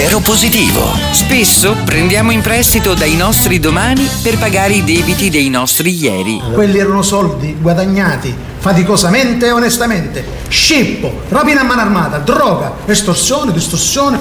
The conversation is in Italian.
Pensiero positivo. Spesso prendiamo in prestito dai nostri domani per pagare i debiti dei nostri ieri. Quelli erano soldi guadagnati faticosamente e onestamente. Scippo, rapina a mano armata, droga, estorsione, distorsione,